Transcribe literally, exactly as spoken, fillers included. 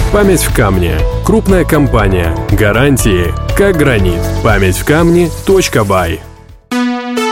Память в камне. Крупная компания. Гарантии как гранит. Память в камне точка бай.